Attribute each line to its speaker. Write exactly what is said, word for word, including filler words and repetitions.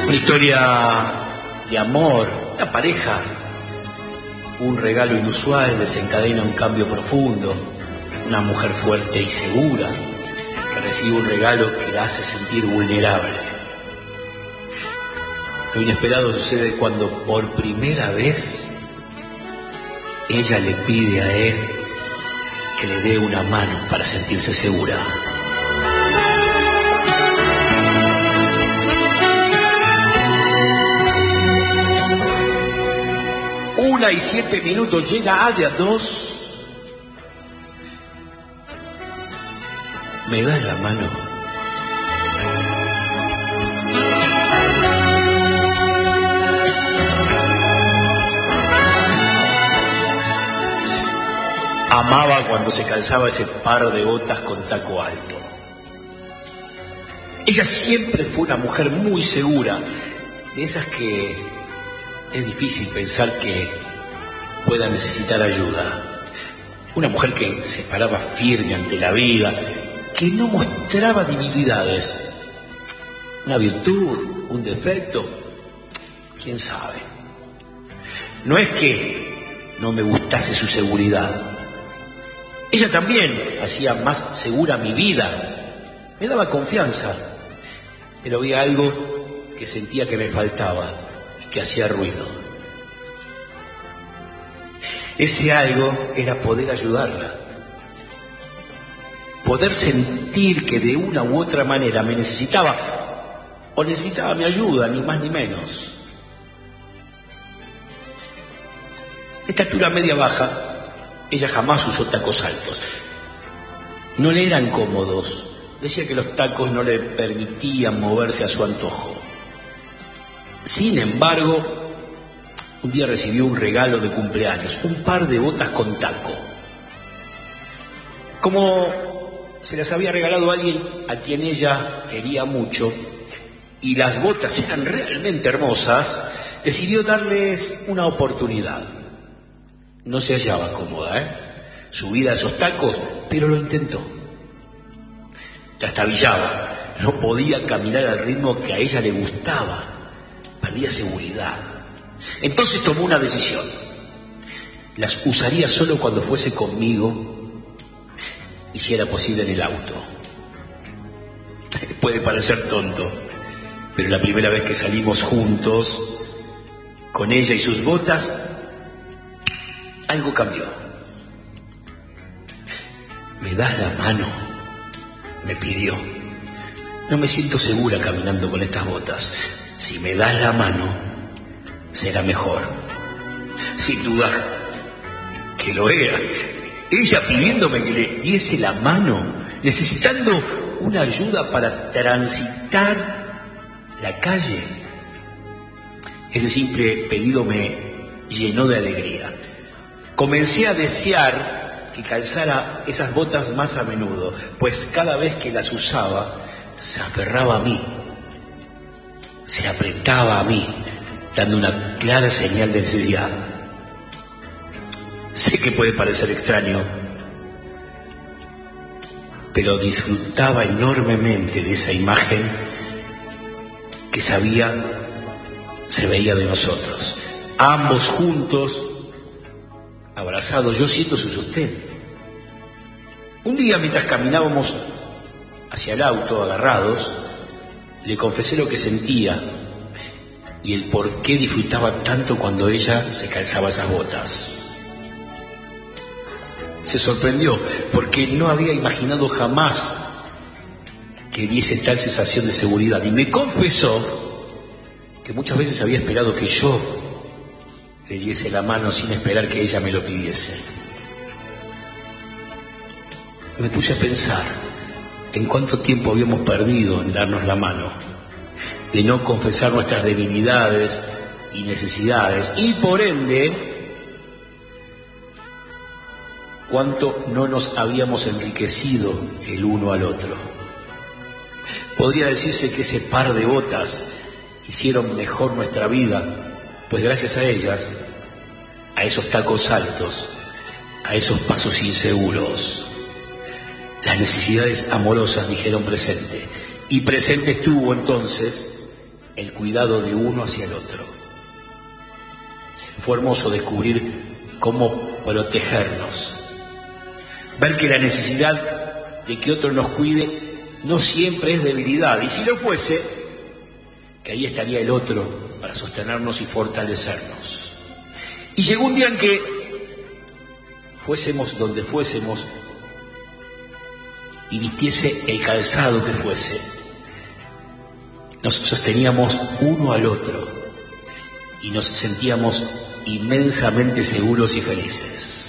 Speaker 1: Una historia de amor, una pareja. Un regalo inusual desencadena un cambio profundo. Una mujer fuerte y segura que recibe un regalo que la hace sentir vulnerable. Lo inesperado sucede cuando por primera vez ella le pide a él que le dé una mano para sentirse segura. Una y siete minutos, llega Adia dos. ¿Me das la mano? Amaba cuando se calzaba ese par de botas con taco alto. Ella siempre fue una mujer muy segura, de esas que es difícil pensar que pueda necesitar ayuda. Una mujer que se paraba firme ante la vida, que no mostraba debilidades. Una virtud, un defecto, quién sabe. No es que no me gustase su seguridad. Ella también hacía más segura mi vida. Me daba confianza, pero había algo que sentía que me faltaba y que hacía ruido. Ese algo era poder ayudarla. Poder sentir que de una u otra manera me necesitaba, o necesitaba mi ayuda, ni más ni menos. De estatura media baja, ella jamás usó tacos altos. No le eran cómodos. Decía que los tacos no le permitían moverse a su antojo. Sin embargo, un día recibió un regalo de cumpleaños, un par de botas con taco. Como se las había regalado a alguien a quien ella quería mucho, y las botas eran realmente hermosas, decidió darles una oportunidad. No se hallaba cómoda, ¿eh? Subida a esos tacos, pero lo intentó. Trastabillaba, no podía caminar al ritmo que a ella le gustaba, perdía seguridad. Entonces tomó una decisión. Las usaría solo cuando fuese conmigo y si era posible en el auto. Puede parecer tonto, pero la primera vez que salimos juntos, con ella y sus botas, algo cambió. ¿Me das la mano?, me pidió. No me siento segura caminando con estas botas. Si me das la mano, será mejor. Sin duda que lo era. Ella pidiéndome que le diese la mano, necesitando una ayuda para transitar la calle. Ese simple pedido me llenó de alegría. Comencé a desear que calzara esas botas más a menudo, pues cada vez que las usaba, se aferraba a mí, se apretaba a mí, dando una clara señal de necesidad. Sé que puede parecer extraño, pero disfrutaba enormemente de esa imagen que sabía se veía de nosotros, ambos juntos, abrazados, yo siento su sostén. Un día, mientras caminábamos hacia el auto, agarrados, le confesé lo que sentía y el por qué disfrutaba tanto cuando ella se calzaba esas botas. Se sorprendió porque no había imaginado jamás que diese tal sensación de seguridad y me confesó que muchas veces había esperado que yo le diese la mano sin esperar que ella me lo pidiese. Me puse a pensar en cuánto tiempo habíamos perdido en darnos la mano, de no confesar nuestras debilidades y necesidades, y por ende, cuánto no nos habíamos enriquecido el uno al otro. Podría decirse que ese par de botas hicieron mejor nuestra vida, pues gracias a ellas, a esos tacos altos, a esos pasos inseguros, las necesidades amorosas dijeron presente. Y presente estuvo entonces el cuidado de uno hacia el otro. Fue hermoso descubrir cómo protegernos, ver que la necesidad de que otro nos cuide no siempre es debilidad, y si lo fuese, que ahí estaría el otro para sostenernos y fortalecernos. Y llegó un día en que fuésemos donde fuésemos y vistiese el calzado que fuese, nos sosteníamos uno al otro y nos sentíamos inmensamente seguros y felices.